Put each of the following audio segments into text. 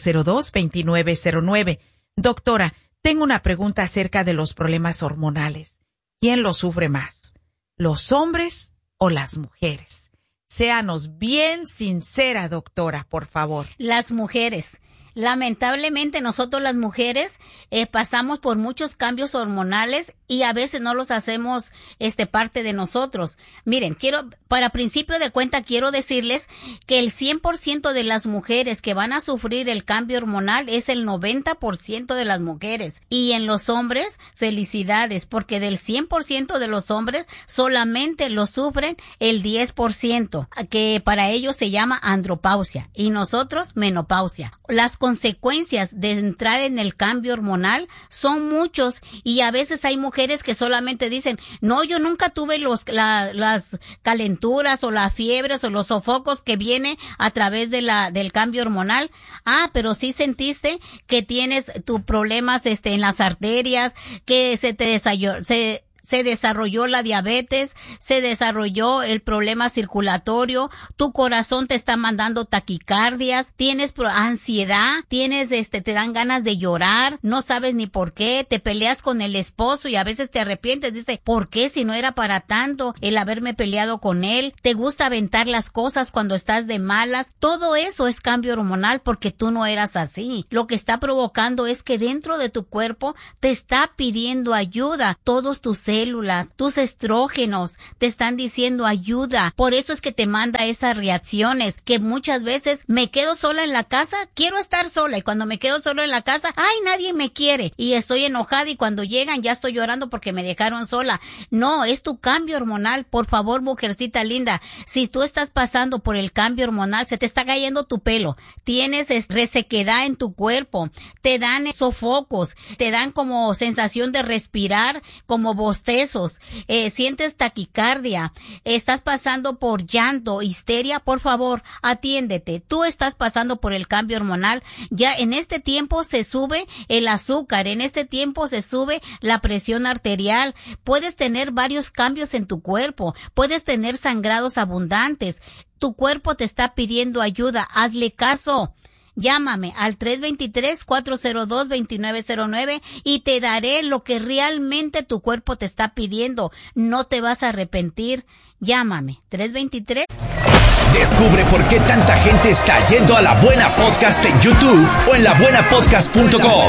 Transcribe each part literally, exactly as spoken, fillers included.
cero dos, dos nueve cero nueve. Doctora, tengo una pregunta acerca de los problemas hormonales. ¿Quién los sufre más? ¿Los hombres o las mujeres? Séanos bien sincera, doctora, por favor. Las mujeres. Lamentablemente nosotros las mujeres eh, pasamos por muchos cambios hormonales y a veces no los hacemos este parte de nosotros. Miren, quiero para principio de cuenta quiero decirles que el cien por ciento de las mujeres que van a sufrir el cambio hormonal es el noventa por ciento de las mujeres. Y en los hombres, felicidades, porque del cien por ciento de los hombres solamente lo sufren el diez por ciento, que para ellos se llama andropausia y nosotros menopausia. Las consecuencias de entrar en el cambio hormonal son muchos y a veces hay mujeres que solamente dicen, no, yo nunca tuve los la, las calenturas o las fiebres o los sofocos que viene a través de la del cambio hormonal. Ah, pero sí sentiste que tienes tus problemas este en las arterias, que se te desayó, se se desarrolló la diabetes, se desarrolló el problema circulatorio, tu corazón te está mandando taquicardias, tienes ansiedad, tienes este, te dan ganas de llorar, no sabes ni por qué, te peleas con el esposo y a veces te arrepientes, dices, ¿por qué si no era para tanto el haberme peleado con él? Te gusta aventar las cosas cuando estás de malas, todo eso es cambio hormonal porque tú no eras así. Lo que está provocando es que dentro de tu cuerpo te está pidiendo ayuda, todos tus células, tus estrógenos te están diciendo ayuda. Por eso es que te manda esas reacciones que muchas veces me quedo sola en la casa, quiero estar sola y cuando me quedo sola en la casa, ay, nadie me quiere y estoy enojada y cuando llegan ya estoy llorando porque me dejaron sola. No, es tu cambio hormonal. Por favor, mujercita linda, si tú estás pasando por el cambio hormonal, se te está cayendo tu pelo, tienes resequedad en tu cuerpo, te dan sofocos, te dan como sensación de respirar, como bostezos, eh, sientes taquicardia, estás pasando por llanto, histeria, por favor, atiéndete. Tú estás pasando por el cambio hormonal. Ya en este tiempo se sube el azúcar, en este tiempo se sube la presión arterial. Puedes tener varios cambios en tu cuerpo, puedes tener sangrados abundantes. Tu cuerpo te está pidiendo ayuda, hazle caso. Llámame al tres dos tres, cuatro cero dos, dos nueve cero nueve y te daré lo que realmente tu cuerpo te está pidiendo. No te vas a arrepentir. Llámame, tres dos tres. Descubre por qué tanta gente está yendo a La Buena Podcast en YouTube o en la buena podcast punto com.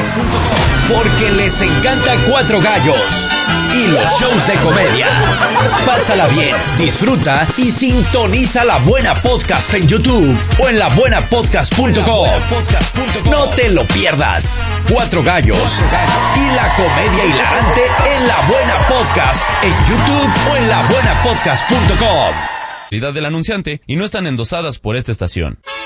Porque les encanta Cuatro Gallos y los shows de comedia. Pásala bien, disfruta y sintoniza La Buena Podcast en YouTube o en la buena podcast punto com. No te lo pierdas. Cuatro Gallos y la comedia hilarante en La Buena Podcast en YouTube o en la buena podcast punto com. Del anunciante y no están endosadas por esta estación.